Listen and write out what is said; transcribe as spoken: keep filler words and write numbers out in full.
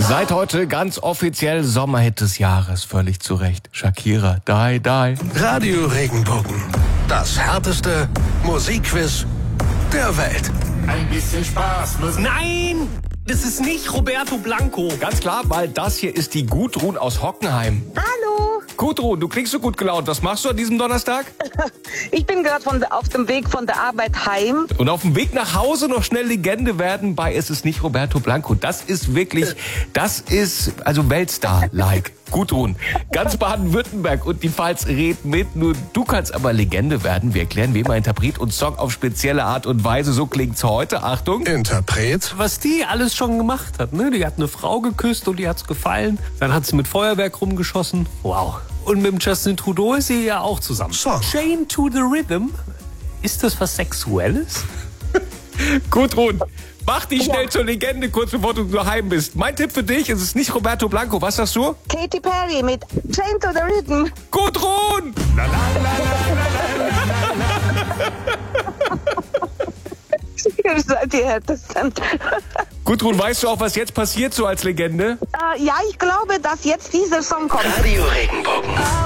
Seit heute ganz offiziell Sommerhit des Jahres, völlig zu Recht. Shakira, Die, Die. Radio Regenbogen. Das härteste Musikquiz der Welt. Ein bisschen Spaß muss... Nein! Das ist nicht Roberto Blanco. Ganz klar, weil das hier ist die Gudrun aus Hockenheim. Hallo, Gudrun, du klingst so gut gelaunt. Was machst du an diesem Donnerstag? ich bin gerade von der- auf dem Weg von der Arbeit heim. Und auf dem Weg nach Hause noch schnell Legende werden bei Es ist nicht Roberto Blanco. Das ist wirklich, das ist also Weltstar-like. Gudrun, ganz Baden-Württemberg und die Pfalz reden mit. Nur du kannst aber Legende werden. Wir erklären, wem ein Interpret und Song auf spezielle Art und Weise. So klingt's heute. Achtung. Interpret. Was die alles schon gemacht hat, ne? Die hat eine Frau geküsst und die hat's gefallen. Dann hat sie mit Feuerwerk rumgeschossen. Wow. Und mit dem Justin Trudeau ist sie ja auch zusammen. Song. Chain to the Rhythm. Ist das was Sexuelles? Gudrun, mach dich schnell zur Legende, kurz bevor du daheim bist. Mein Tipp für dich, es ist nicht Roberto Blanco. Was sagst du? Katy Perry mit Chain to the Rhythm. Gudrun! Ihr seid die Härtesten. Gudrun, weißt du auch, was jetzt passiert so als Legende? Äh, ja, ich glaube, dass jetzt dieser Song kommt. Radio Regenbogen.